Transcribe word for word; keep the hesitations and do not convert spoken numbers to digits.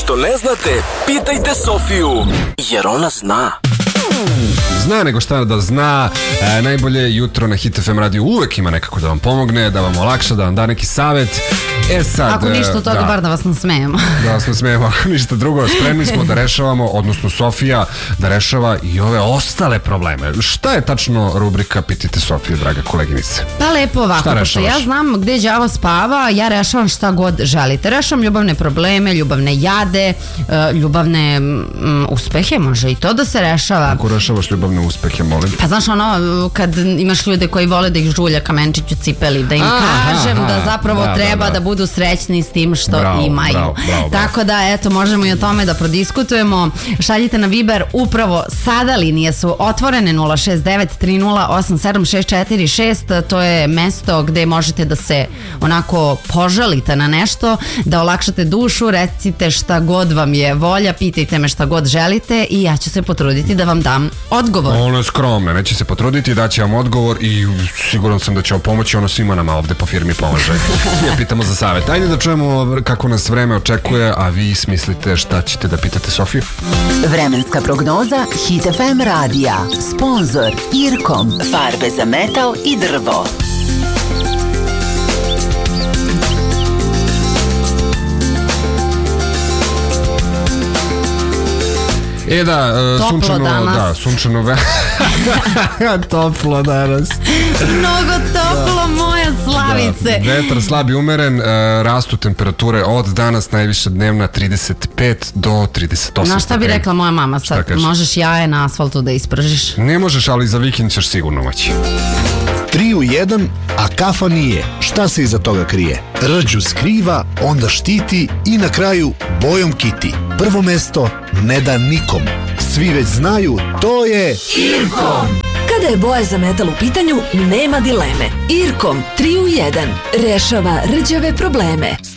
što ne znate, pitajte Sofiju, jer ona zna. Zna nego šta da zna. E, najbolje jutro na Hit F M radiju uvek ima nekako da vam pomogne, da vam olakša, da vam da neki savet. E sad, ako ništa od toga, da, bar da vas nasmejemo. Da vas nasmejemo, ako ništa drugo. Spremni smo da rešavamo, odnosno Sofija da rešava i ove ostale probleme. Šta je tačno rubrika Pitajte Sofiju, draga koleginice? Pa lepo ovako, pošto ja znam gde đavo spava, ja rešavam šta god želite. Rešavam ljubavne probleme, ljubavne jade, ljubavne m, uspehe, može i to da se rešava. Kako rešavaš ljubavne uspehe, molim? Pa znaš ono, kad imaš ljude koji vole da ih žulja kamenčić u cipeli, da im aha, kažem aha, da zapravo da, treba da, da. da budu srećni s tim što bravo, imaju. Bravo, bravo, Tako bravo. da, eto, možemo i o tome da prodiskutujemo. Šaljite na Viber, upravo sada linije su otvorene nula šest devet tri nula osam sedam šest četiri šest, to je mesto gde možete da se onako požalite na nešto, da olakšate dušu, recite šta god vam je volja, pitajte me šta god želite i ja ću se potruditi da vam dam odgovor. Ono je skromno, neće se potruditi, daće vam odgovor i siguran sam da će vam pomoći, ono svima nama ovde po firmi pomaže. Ja pitamo za savjet. Ajde da čujemo kako nas vreme očekuje, a vi smislite šta ćete da pitate Sofiju. Vremenska prognoza Hit F M radija. Sponzor Irkom. Farbe za metal i drvo. E da, uh, sunčano, da, sunčano ve... toplo danas. Mnogo toplo, da. Moja Slavice. Da. Vetar slab i umeren, uh, rastu temperature od danas najviša dnevna trideset pet do trideset osam. Znaš šta bi rekla moja mama sad? Možeš jaje na asfaltu da ispržiš? Ne možeš, ali za vikend ćeš sigurno moći. Tri u jedan, a kafa nije. Šta se iza toga krije? Rđu skriva, onda štiti i na kraju bojom kiti. Prvo mesto ne da nikom. Svi već znaju, to je Irkom. Kada je boja za metal u pitanju, nema dileme. Irkom tri u jedan rešava rđave probleme.